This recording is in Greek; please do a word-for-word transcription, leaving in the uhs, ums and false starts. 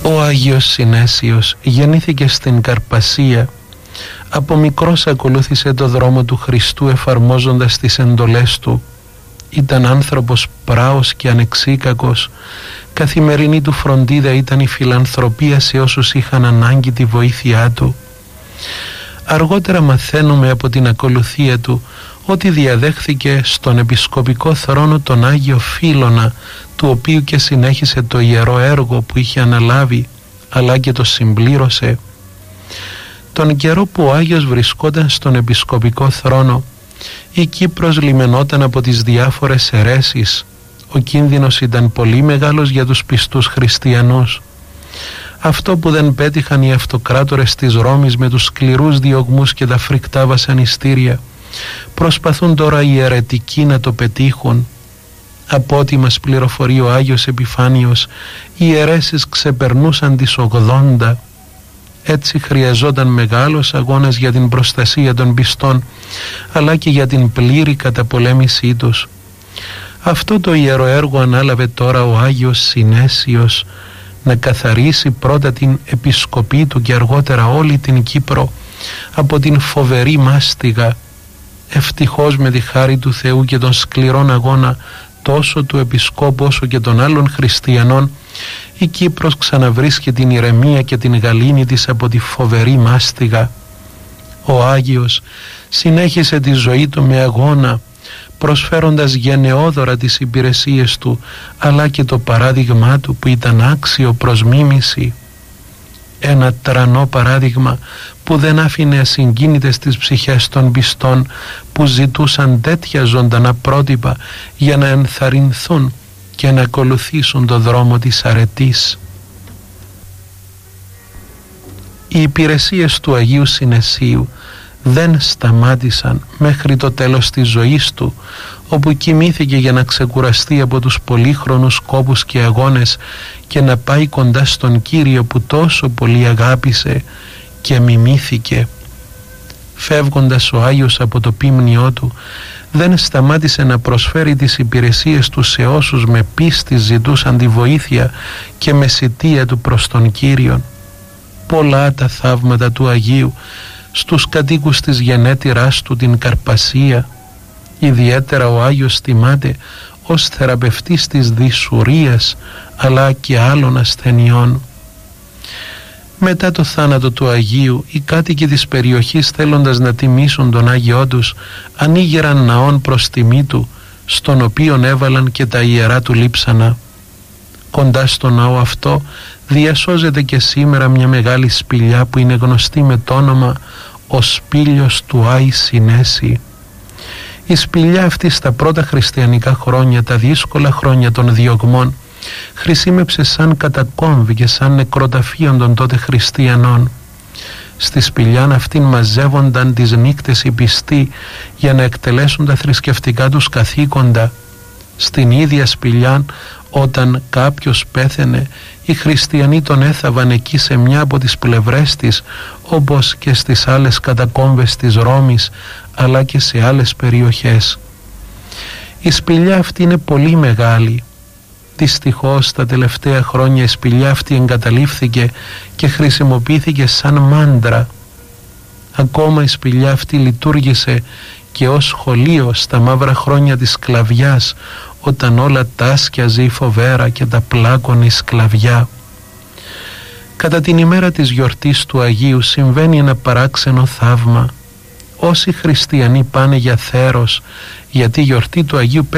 Ο Άγιος Συνέσιος γεννήθηκε στην Καρπασία. Από μικρός ακολούθησε το δρόμο του Χριστού εφαρμόζοντας τις εντολές του. Ήταν άνθρωπος πράος και ανεξίκακος. Καθημερινή του φροντίδα ήταν η φιλανθρωπία σε όσους είχαν ανάγκη τη βοήθειά του. Αργότερα μαθαίνουμε από την ακολουθία του ότι διαδέχθηκε στον επισκοπικό θρόνο τον Άγιο Φίλωνα, του οποίου και συνέχισε το ιερό έργο που είχε αναλάβει, αλλά και το συμπλήρωσε. Τον καιρό που ο Άγιος βρισκόταν στον επισκοπικό θρόνο, η Κύπρος λιμενόταν από τις διάφορες αιρέσεις. Ο κίνδυνος ήταν πολύ μεγάλος για τους πιστούς χριστιανούς. Αυτό που δεν πέτυχαν οι αυτοκράτορες της Ρώμης με τους σκληρούς διωγμούς και τα φρικτά βασανιστήρια, προσπαθούν τώρα οι αιρετικοί να το πετύχουν. Από ό,τι μας πληροφορεί ο Άγιος Επιφάνιος, οι αιρέσεις ξεπερνούσαν τις ογδόντα. Έτσι χρειαζόταν μεγάλος αγώνας για την προστασία των πιστών, αλλά και για την πλήρη καταπολέμησή τους. Αυτό το ιερό έργο ανάλαβε τώρα ο Άγιος Συνέσιος, να καθαρίσει πρώτα την επισκοπή του και αργότερα όλη την Κύπρο από την φοβερή μάστιγα. Ευτυχώς με τη χάρη του Θεού και τον σκληρόν αγώνα τόσο του επισκόπου όσο και των άλλων χριστιανών, η Κύπρος ξαναβρίσκει την ηρεμία και την γαλήνη της από τη φοβερή μάστιγα. Ο Άγιος συνέχισε τη ζωή του με αγώνα, προσφέροντας γενναιόδωρα τις υπηρεσίες του, αλλά και το παράδειγμά του που ήταν άξιο προς μίμηση. Ένα τρανό παράδειγμα που δεν άφηνε ασυγκίνητες τις ψυχές των πιστών, που ζητούσαν τέτοια ζωντανά πρότυπα για να ενθαρρυνθούν και να ακολουθήσουν το δρόμο της αρετής. Οι υπηρεσίες του Αγίου Συνεσίου δεν σταμάτησαν μέχρι το τέλος της ζωής του, όπου κοιμήθηκε για να ξεκουραστεί από τους πολύχρονους κόπους και αγώνες και να πάει κοντά στον Κύριο που τόσο πολύ αγάπησε και μιμήθηκε. Φεύγοντας ο Άγιος από το ποίμνιό του, δεν σταμάτησε να προσφέρει τις υπηρεσίες του σε όσους με πίστη ζητούσαν τη βοήθεια και με σιτεία του προς τον Κύριον. Πολλά τα θαύματα του Αγίου στους κατοίκους της γενέτειράς του την Καρπασία. Ιδιαίτερα ο Άγιος τιμάται ως θεραπευτής της δυσουρίας αλλά και άλλων ασθενειών. Μετά το θάνατο του Αγίου, οι κάτοικοι της περιοχής, θέλοντας να τιμήσουν τον Άγιό τους, ανοίγεραν ναόν προς τιμή του, στον οποίον έβαλαν και τα ιερά του λείψανα. Κοντά στο ναό αυτό διασώζεται και σήμερα μια μεγάλη σπηλιά που είναι γνωστή με το όνομα «Ο Σπήλιος του Άη Συνέση». Η σπηλιά αυτή στα πρώτα χριστιανικά χρόνια, τα δύσκολα χρόνια των διωγμών, χρησιμεύσε σαν κατακόμβη και σαν νεκροταφείο των τότε χριστιανών. Στη σπηλιάν αυτήν μαζεύονταν τις νύκτες οι πιστοί για να εκτελέσουν τα θρησκευτικά τους καθήκοντα. Στην ίδια σπηλιάν, όταν κάποιος πέθαινε, οι χριστιανοί τον έθαβαν εκεί σε μια από τις πλευρές της, όπως και στις άλλες κατακόμβες της Ρώμης, αλλά και σε άλλες περιοχές. Η σπηλιά αυτή είναι πολύ μεγάλη. Δυστυχώς τα τελευταία χρόνια η σπηλιά αυτή εγκαταλείφθηκε και χρησιμοποιήθηκε σαν μάντρα. Ακόμα η σπηλιά αυτή λειτουργήσε και ως σχολείο στα μαύρα χρόνια της σκλαβιάς, όταν όλα τάσκιαζε η φοβέρα και τα πλάκωνε η σκλαβιά. Κατά την ημέρα της γιορτής του Αγίου συμβαίνει ένα παράξενο θαύμα. Όσοι χριστιανοί πάνε για θέρος, γιατί η γιορτή του Αγίου